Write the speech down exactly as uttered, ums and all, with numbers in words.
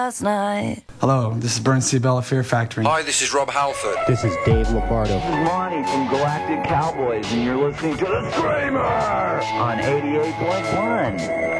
last night. Hello, this is Burn C. Bella Fear Factory. Hi, this is Rob Halford. This is Dave Lombardo. This is Monty from Galactic Cowboys, and you're listening to The Screamer on eighty-eight point one.